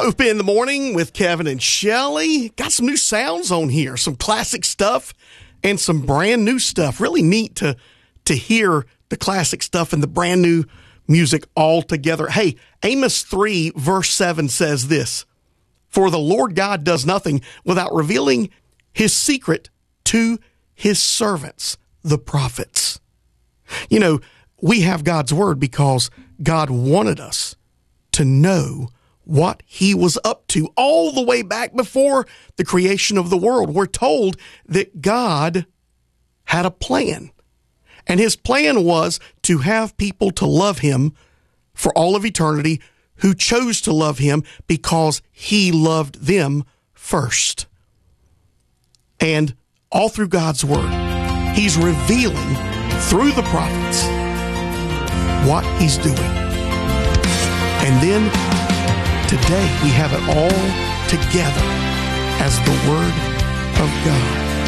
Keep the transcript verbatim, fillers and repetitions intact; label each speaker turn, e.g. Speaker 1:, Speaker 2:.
Speaker 1: Hope in the Morning with Kevin and Shelley. Got some new sounds on here, some classic stuff and some brand new stuff. Really neat to to hear the classic stuff and the brand new music all together. Hey, Amos three verse seven says this, "For the Lord God does nothing without revealing his secret to his servants, the prophets." You know, we have God's word because God wanted us to know what he was up to all the way back before the creation of the world. We're told that God had a plan, and his plan was to have people to love him for all of eternity who chose to love him because he loved them first. And all through God's word, he's revealing through the prophets what he's doing. And then today we have it all together as the Word of God.